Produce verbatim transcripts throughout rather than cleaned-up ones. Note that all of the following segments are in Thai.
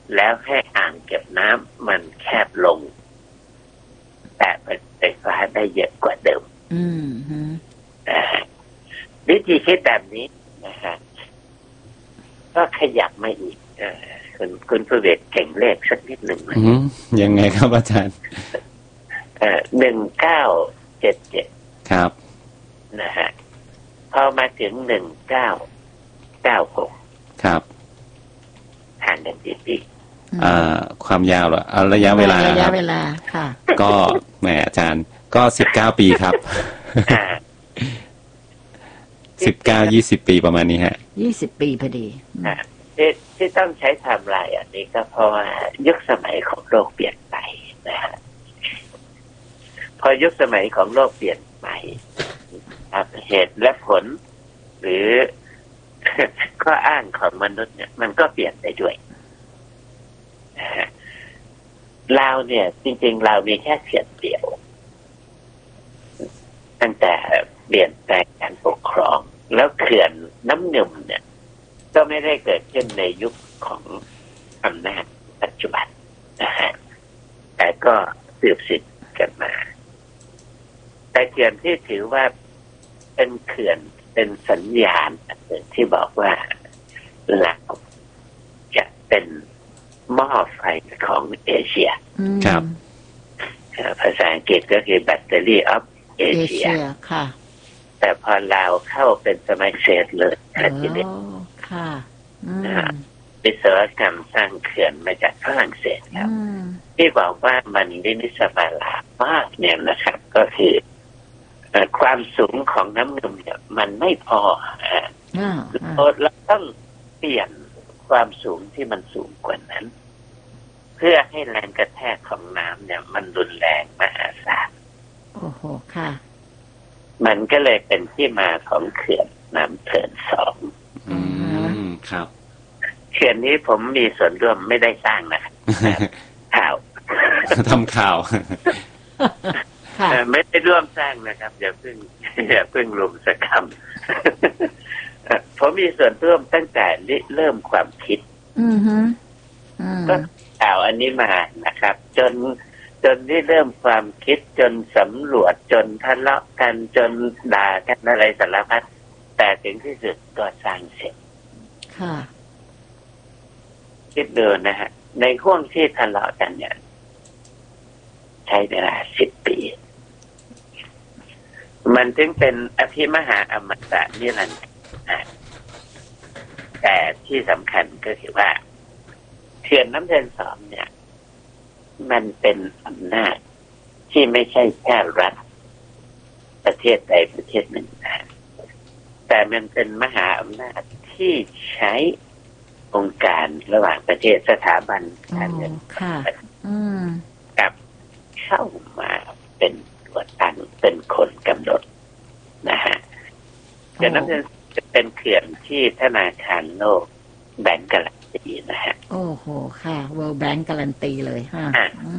แล้วให้อ่างเก็บน้ำมันแคบลงแต่ผลิตไฟฟ้าได้เยอะกว่าเดิมอืมนะฮะวิธีคิดแบบนี้นะฮะก็ขยับมาอีกคุณคุณผู้เวทเก่งเลขสักนิดหนึ่งเลยยังไงครับอาจารย์หนึ่งเก้าเจ็ดเจ็ดครับนะฮะพอมาถึงหนึ่งเก้าเก้าหกครับห่างกันกี่ปีอ่าความยาวเหรอเอาระยะเวลาระยะเวลาค่ะก็แหมอาจารย์ก็สิบเก้าปีครับสิบเก้ายี่สิบปีประมาณนี้ฮะยี่สิบปีพอดีที่ที่ต้องใช้ไทม์ไลน์อันนี้ก็เพราะว่ายุคสมัยของโลกเปลี่ยนไปนะฮะพอยุคสมัยของโลกเปลี่ยนไปเหตุและผลหรือข้ออ้างของมนุษย์เนี่ยมันก็เปลี่ยนไปด้วยเราเนี่ยจริงๆเรามีแค่เขียนเดียวตั้งแต่เปลี่ยนแปลงการปกครองแล้วเขื่อนน้ำนมเนี่ยก็ไม่ได้เกิดขึ้นในยุคของอำนาจปัจจุบันนะฮะแต่ก็สืบสืบกันมาแต่เขื่อนที่ถือว่าเป็นเขื่อนเป็นสัญญาณที่บอกว่าเราจะเป็นหม้อไฟของเอเชียครับภาษาอังกฤษก็คือ Battery of Asia ค่ะแต่พอลาวเข้าเป็นสมัยเศษเลยทีนี้ค่ะวิศวกรรมสร้างเขื่อนมาจากฝรั่งเศสครับที่บอกว่ามันลิมิสมาลามากเนี่ยนะครับก็คือความสูงของน้ำนมเนี่ยมันไม่พอเราต้องเปลี่ยนความสูงที่มันสูงกว่านั้นเพื่อให้แรงกระแทกของน้ำเนี่ยมันรุนแรงมหาศาลโอ้โหค่ะมันก็เลยเป็นที่มาของเขื่อนน้ำเทินสองอืมครับเขื่อนนี้ผมมีส่วนร่วมไม่ได้สร้างนะครับข่าวทำข่าวไม่ได้ร่วมสร้างนะครับอย่าเพิ่งอย่าเพิ่งลุมสกรรมผมมีส่วนร่วมตั้งแต่เริ่มความคิดก็ข่าวอันนี้มานะครับจนจนที่เริ่มความคิดจนสำรวจจนทะเลาะกันจนด่ากันอะไรสารพัดแต่ถึงที่สุดก็สร้างเสร็จค่ะคิดดูนะฮะในช่วงที่ทะเลาะกันเนี่ยใช้เวลาสิบปีมันถึงเป็นอภิมหาอมตะนิรันดร์แต่ที่สำคัญก็คือว่าเขื่อนน้ำเทินสองเนี่ยมันเป็นอำนาจที่ไม่ใช่แค่รัฐประเทศใดประเทศหนึ่งนะแต่มันเป็นมหาอำนาจที่ใช้องค์การระหว่างประเทศสถาบันการเงินกับเข้ามาเป็นตัวตั้งเป็นคนกำหนดนะฮะเขื่อนน้ำเทินจะเป็นเขื่อนที่ธนาคารโลกแบงก์การันตีนะฮะโอ้โหค่ะ World Bank การันตีเลยฮะ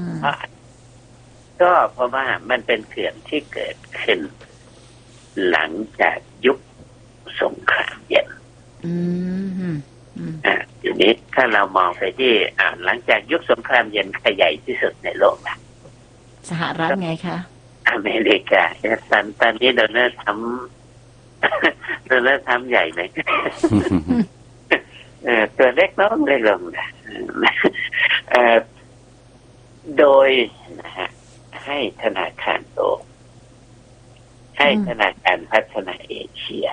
ก็เพราะว่ามันเป็นเขื่อนที่เกิดขึ้นหลังจากยุคสงครามเย็นอืมอ่าทีนี้ถ้าเรามองไปที่อ่าหลังจากยุคสงครามเย็นใหญ่ที่สุดในโลกนะสหรัฐไงคะอเมริกาตอนตอนนี้โดนัลด์ทรัมป์โดนัลด์ทรัมป์ใหญ่ไหมเออตัวเล็กน้องเล็กลงนะเอ่อโดยนะฮะให้ธนาคารโลกให้ธนาคารพัฒนาเอเชีย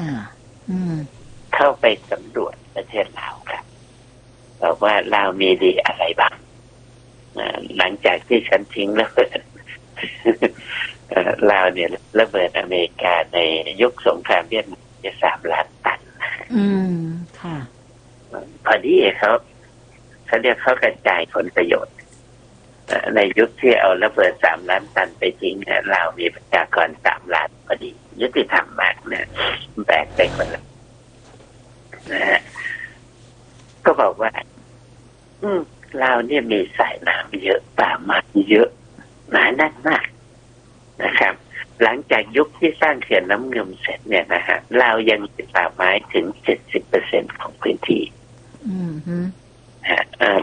เข้าไปสำรวจประเทศลาวครับบอกว่าลาวมีดีอะไรบ้างหลังจากที่ฉันทิ้งระเบิดลาวเนี่ยระเบิดอเมริกาในยุคสงครามเวียดนามจะสามล้านตันอืมค่ะพอดีเขาเขาเรียกเขากระจายผลประโยชน์ในยุคที่เอาระเบิดสามล้านตันไปทิ้งลาวมีประชากรสามล้านพอดียุติธรรมมากเนี่ยแบกไปคนละนะฮะก็บอกว่าอืมลาวเนี่ยมีสายน้ำเยอะป่าไม้เยอะหนาแน่นมากนะครับหลังจากยุคที่สร้างเขื่อนน้ำเงิมเสร็จเนี่ยนะฮะลาวยังมีป่าไม้ถึงเจ็ดสิบเปอร์เซ็นต์ของพื้นที่อืมฮึอ่า